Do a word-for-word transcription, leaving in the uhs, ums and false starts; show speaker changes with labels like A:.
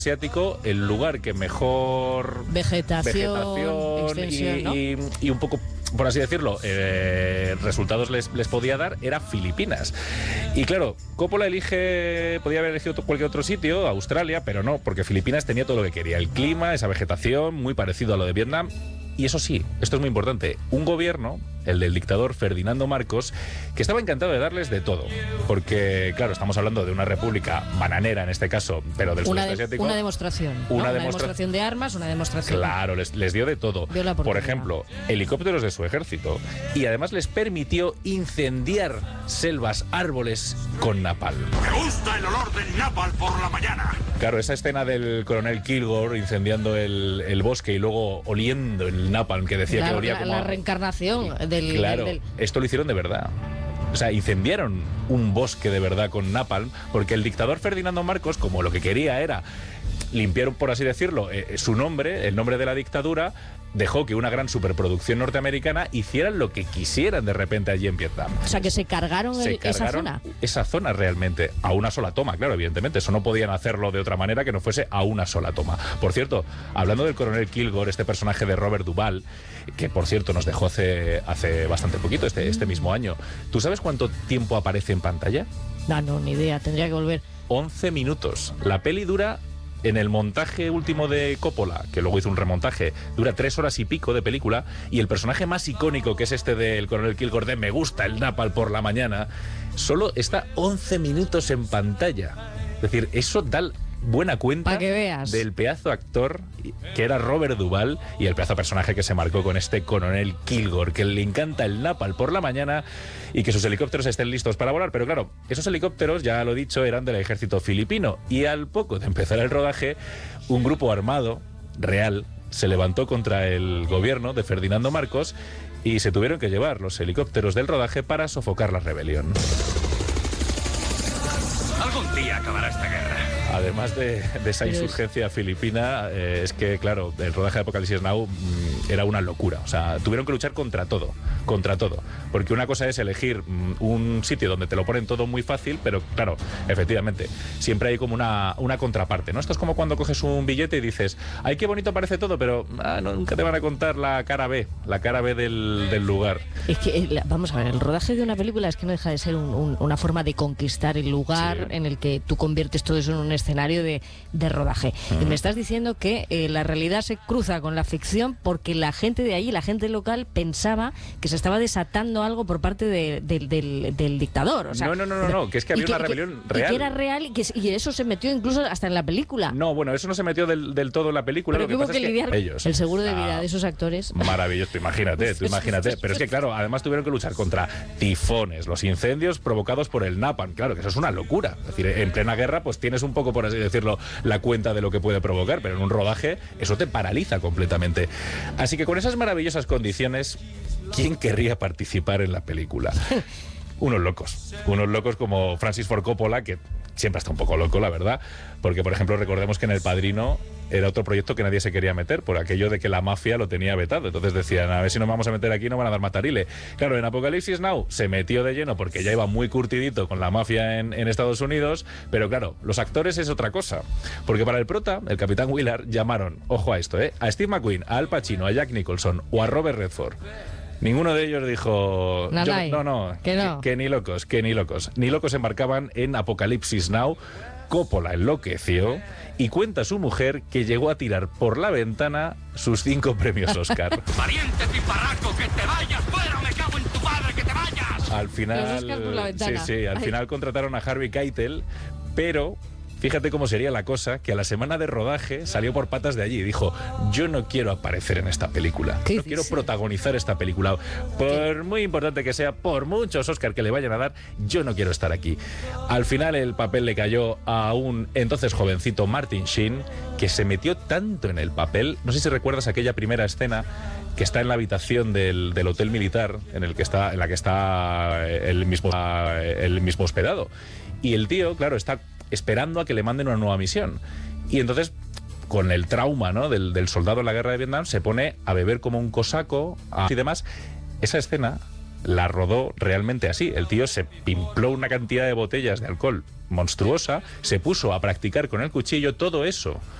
A: asiático el lugar que mejor
B: vegetación,
A: vegetación
B: extensión,
A: y,
B: ¿no?
A: y, y un poco, por así decirlo, eh, resultados les, les podía dar era Filipinas. Y claro, Coppola elige, podía haber elegido cualquier otro sitio, Australia, pero no, porque Filipinas tenía todo lo que quería, el clima, esa vegetación, muy parecido a lo de Vietnam. Y eso sí, esto es muy importante, un gobierno, el del dictador Ferdinando Marcos, que estaba encantado de darles de todo. Porque, claro, estamos hablando de una república bananera en este caso, pero del
B: Una,
A: sudeste
B: de,
A: asiático.
B: una demostración. ¿no?
A: Una,
B: una
A: demostra...
B: demostración de armas, una demostración.
A: Claro, les, les dio de todo.
B: Dio
A: Por ejemplo, helicópteros de su ejército. Y además les permitió incendiar selvas, árboles con napalm.
C: Me gusta el olor del napalm por la mañana.
A: Claro, esa escena del coronel Kilgore incendiando el, el bosque y luego oliendo el napalm, que decía
B: claro,
A: que olía
B: la,
A: como...
B: La reencarnación del...
A: Claro,
B: del...
A: esto lo hicieron de verdad. O sea, incendiaron un bosque de verdad con napalm, porque el dictador Ferdinando Marcos, como lo que quería era limpiar, por así decirlo, eh, su nombre, el nombre de la dictadura, dejó que una gran superproducción norteamericana hicieran lo que quisieran de repente allí en Vietnam.
B: O sea, que se cargaron,
A: se
B: el,
A: cargaron
B: esa zona.
A: Esa zona realmente, a una sola toma, claro, evidentemente. Eso no podían hacerlo de otra manera que no fuese a una sola toma. Por cierto, hablando del coronel Kilgore, este personaje de Robert Duvall, que por cierto nos dejó hace, hace bastante poquito, este, este mismo año. ¿Tú sabes cuánto tiempo aparece en pantalla?
B: No, no, ni idea, tendría que volver.
A: once minutos. La peli dura... En el montaje último de Coppola, que luego hizo un remontaje, dura tres horas y pico de película, y el personaje más icónico, que es este del coronel Kilgore de Me gusta el napalm por la mañana, solo está once minutos en pantalla. Es decir, eso da buena cuenta
B: que veas.
A: del pedazo actor que era Robert Duvall y el pedazo personaje que se marcó con este coronel Kilgore, que le encanta el napalm por la mañana y que sus helicópteros estén listos para volar. Pero claro, esos helicópteros, ya lo he dicho, eran del ejército filipino, y al poco de empezar el rodaje, un grupo armado real se levantó contra el gobierno de Ferdinando Marcos y se tuvieron que llevar los helicópteros del rodaje para sofocar la rebelión.
C: Algún día acabará esta guerra.
A: Además de, de esa insurgencia filipina, eh, es que, claro, el rodaje de Apocalipsis Now mmm, era una locura. O sea, tuvieron que luchar contra todo, contra todo. Porque una cosa es elegir mmm, un sitio donde te lo ponen todo muy fácil, pero claro, efectivamente, siempre hay como una, una contraparte, ¿no? Esto es como cuando coges un billete y dices, ay, qué bonito parece todo, pero ah, no, nunca te van a contar la cara B, la cara B del, del lugar.
B: Es que, vamos a ver, el rodaje de una película es que no deja de ser un, un, una forma de conquistar el lugar, sí, en el que tú conviertes todo eso en un escenario de, de rodaje. Uh-huh. Y me estás diciendo que eh, la realidad se cruza con la ficción porque la gente de allí, la gente local, pensaba que se estaba desatando algo por parte de, de, del, del dictador. O sea,
A: no, no, no, no, no, que es que había
B: que,
A: una rebelión
B: que,
A: real.
B: Y que era real y que y eso se metió incluso hasta en la película.
A: No, bueno, eso no se metió del, del todo en la película.
B: Pero
A: lo que
B: hubo
A: pasa
B: que
A: es que
B: lidiar
A: ellos,
B: el seguro de vida
A: ah,
B: de esos actores.
A: Maravilloso, tú imagínate, tú imagínate. Pero es que claro, además tuvieron que luchar contra tifones, los incendios provocados por el napalm. Claro, que eso es una locura. Es decir, en plena guerra, pues tienes un poco, por así decirlo, la cuenta de lo que puede provocar, pero en un rodaje eso te paraliza completamente. Así que con esas maravillosas condiciones, ¿quién querría participar en la película? Unos locos, unos locos como Francis Ford Coppola, que siempre está un poco loco, la verdad, porque por ejemplo recordemos que en El Padrino era otro proyecto que nadie se quería meter por aquello de que la mafia lo tenía vetado, entonces decían, a ver si nos vamos a meter aquí, no van a dar matarile. Claro, en Apocalipsis Now se metió de lleno porque ya iba muy curtidito con la mafia en, en Estados Unidos, pero claro, los actores es otra cosa, porque para el prota, el Capitán Willard, llamaron, ojo a esto, ¿eh? a Steve McQueen, a Al Pacino, a Jack Nicholson o a Robert Redford. Ninguno de ellos dijo, yo, no, no,
B: que no,
A: que, que ni locos, que ni locos. Ni locos embarcaban en Apocalipsis Now. Coppola enloqueció y cuenta su mujer que llegó a tirar por la ventana sus cinco premios Oscar.
C: ¡Pariente piparraco, que te vayas fuera! ¡Me cago en tu padre, que te vayas!
A: Al final,
B: los Oscar por la ventana.
A: sí, sí, al
B: Ay.
A: final contrataron a Harvey Keitel, pero fíjate cómo sería la cosa, que a la semana de rodaje salió por patas de allí y dijo, yo no quiero aparecer en esta película, no
B: dices?
A: quiero protagonizar esta película, por muy importante que sea, por muchos Oscar que le vayan a dar, yo no quiero estar aquí. Al final el papel le cayó a un entonces jovencito Martin Sheen, que se metió tanto en el papel, no sé si recuerdas aquella primera escena que está en la habitación del, del hotel militar en el que está, en la que está el mismo, el mismo hospedado, y el tío, claro, está esperando a que le manden una nueva misión. Y entonces, con el trauma, ¿no?, del, del soldado en la guerra de Vietnam, se pone a beber como un cosaco a... y demás. Esa escena la rodó realmente así. El tío se pimpló una cantidad de botellas de alcohol monstruosa, se puso a practicar con el cuchillo todo eso.